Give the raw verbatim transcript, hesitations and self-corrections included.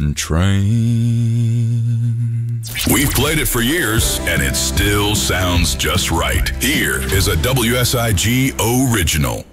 train. We've played it for years, and it still sounds just right. Here is a W S I G original.